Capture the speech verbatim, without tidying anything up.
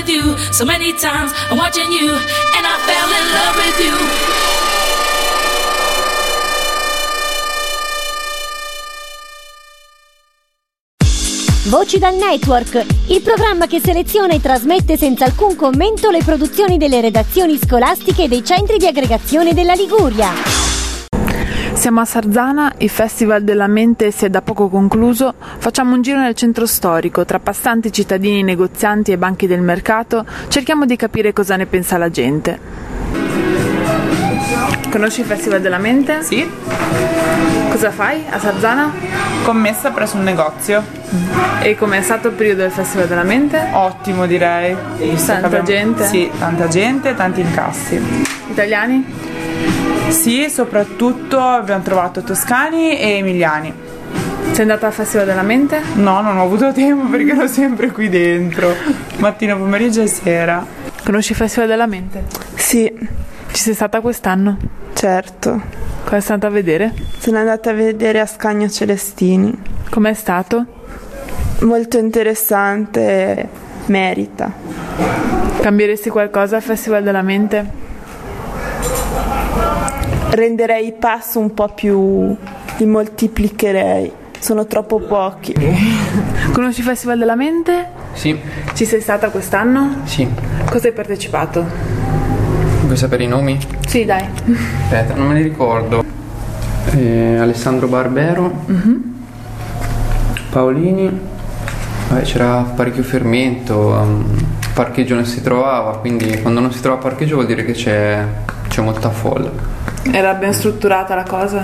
with you. So many times I'm watching you and I fell in love with you. Voci dal Network, il programma che seleziona e trasmette senza alcun commento le produzioni delle redazioni scolastiche e dei centri di aggregazione della Liguria. Siamo a Sarzana, il Festival della Mente si è da poco concluso, facciamo un giro nel centro storico, tra passanti, cittadini, negozianti e banchi del mercato, cerchiamo di capire cosa ne pensa la gente. Conosci il Festival della Mente? Sì. Cosa fai a Sarzana? Commessa presso un negozio. E com'è stato il periodo del Festival della Mente? Ottimo, direi. Tanta abbiamo... gente? Sì, tanta gente, tanti incassi. Italiani? Sì, soprattutto abbiamo trovato toscani e emiliani. Sei andata al Festival della Mente? No, non ho avuto tempo perché ero sempre qui dentro, mattina, pomeriggio e sera. Conosci il Festival della Mente? Sì. Ci sei stata quest'anno? Certo. Cosa sei andata a vedere? Sono andata a vedere Ascanio Celestini. Com'è stato? Molto interessante, merita. Cambieresti qualcosa al Festival della Mente? Renderei i pass un po' più, li moltiplicherei, sono troppo pochi. Conosci il Festival della Mente? Sì. Ci sei stata quest'anno? Sì. Cosa hai partecipato? Vuoi sapere i nomi? Sì, dai. Aspetta, non me li ricordo. Eh, Alessandro Barbero, mm-hmm. Paolini, vabbè, c'era parecchio fermento, um, parcheggio non si trovava, quindi quando non si trova parcheggio vuol dire che c'è, c'è molta folla. Era ben strutturata la cosa?